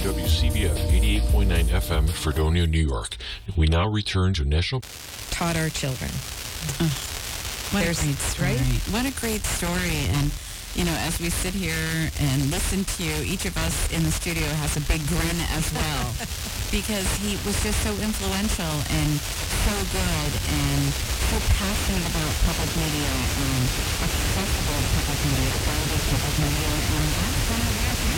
WCBF 88.9 FM, Fredonia, New York. We now return to National... Taught our children. What a great story. Right? What a great story. And, you know, as we sit here and listen to you, each of us in the studio has a big grin as well. Because he was just so influential and so good and so passionate about public media and accessible public media, quality public media. And that's one of our